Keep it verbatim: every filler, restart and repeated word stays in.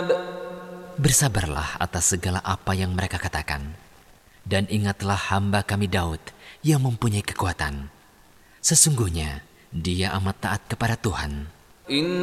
Bersabarlah atas segala apa yang mereka katakan. Dan ingatlah hamba kami Daud yang mempunyai kekuatan. Sesungguhnya dia amat taat kepada Tuhan.